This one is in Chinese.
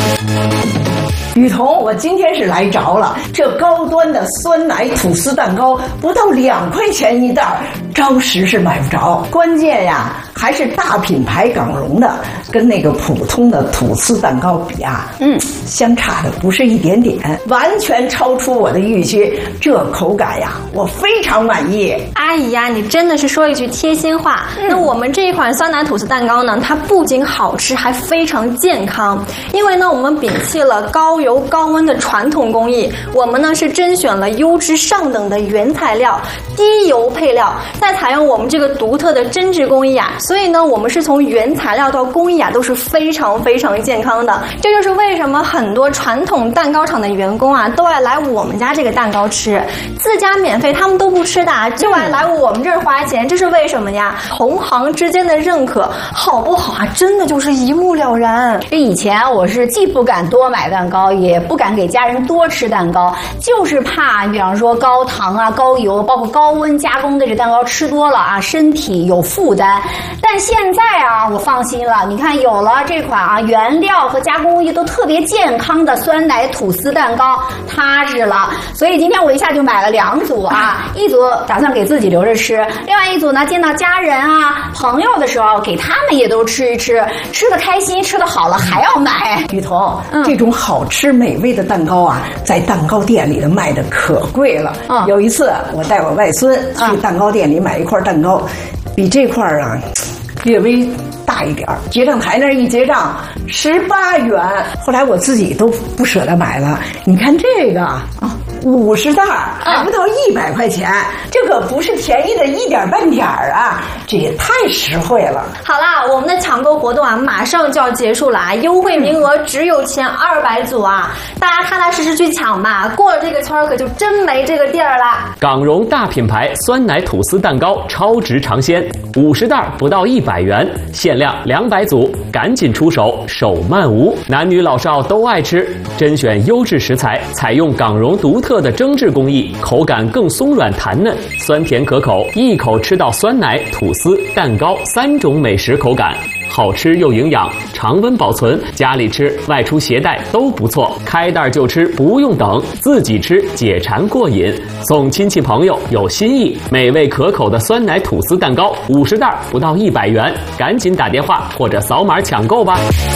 雨桐，我今天是来着了。这高端的酸奶吐司蛋糕不到2块钱一袋，着实是买不着。关键呀，还是大品牌港荣的，跟那个普通的吐司蛋糕比啊，相差的不是一点点，完全超出我的预期。这口感呀，我非常满意。 阿姨呀，你真的是说一句贴心话。那我们这一款酸奶吐司蛋糕呢，它不仅好吃，还非常健康。因为呢，我们摒弃了高油高温的传统工艺，我们呢是甄选了优质上等的原材料、低油配料，再采用我们这个独特的针织工艺啊，所以呢，我们是从原材料到工艺啊都是非常非常健康的。这就是为什么很多传统蛋糕厂的员工啊都爱来我们家这个蛋糕吃，自家免费他们都不吃的，就爱来我们这儿花钱，这是为什么呀？同行之间的认可，好不好啊？真的就是一目了然。 这以前我是既不敢多买蛋糕，也不敢给家人多吃蛋糕，就是怕你比方说高糖啊、高油，包括高温加工的这蛋糕吃多了啊，身体有负担。但现在啊，我放心了，你看有了这款啊原料和加工工艺都特别健康的酸奶吐司蛋糕，踏实了。所以今天我一下就买了2组啊，一组打算给自己留着吃，另外一组呢见到家人啊、朋友的时候给他们也都吃一吃，吃得开心，吃得好了还要买。 雨桐，这种好吃美味的蛋糕啊，在蛋糕店里的卖的可贵了。有一次我带我外孙去蛋糕店里买一块蛋糕，比这块啊略微大一点，结账台那儿一结账18元，后来我自己都不舍得买了。你看这个啊，50袋还不到100块钱，这可不是便宜的一点半点啊，这也太实惠了。 好啦，我们的抢购活动啊马上就要结束了啊，优惠名额只有前200组啊，大家踏踏实实去抢吧，过了这个圈可就真没这个地儿了。 港荣大品牌酸奶吐司蛋糕超值尝鲜，50袋不到100元，限量200组，赶紧出手，手慢无。男女老少都爱吃，甄选优质食材，采用港荣独特的蒸制工艺，口感更松软弹嫩，酸甜可口，一口吃到酸奶、吐司、蛋糕3种美食口感，好吃又营养，常温保存，家里吃、外出携带都不错。开袋就吃，不用等，自己吃解馋过瘾，送亲戚朋友有新意。美味可口的酸奶吐司蛋糕，50袋不到100元，赶紧打电话或者扫码抢购吧。